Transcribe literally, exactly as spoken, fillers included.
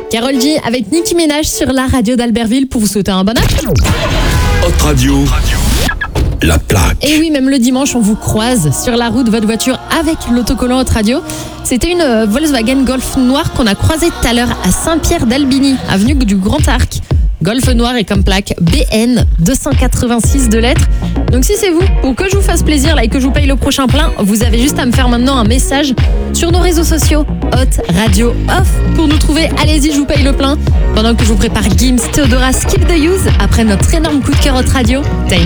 Karol G avec Nicki Minaj sur la radio d'Albertville pour vous souhaiter un bon app. Hot Radio, la plaque. Et oui, même le dimanche, on vous croise sur la route de votre voiture avec l'autocollant Hot Radio. C'était une Volkswagen Golf noire qu'on a croisée tout à l'heure à Saint-Pierre-d'Albigny, avenue du Grand Arc. Golf noir et comme plaque B N deux cent quatre-vingt-six de lettres. Donc si c'est vous, pour que je vous fasse plaisir là et que je vous paye le prochain plein, vous avez juste à me faire maintenant un message sur nos réseaux sociaux Hot Radio Off pour nous trouver. Allez-y, je vous paye le plein pendant que je vous prépare Gims, Theodora, Skip the Use après notre énorme coup de cœur Hot Radio. T'as une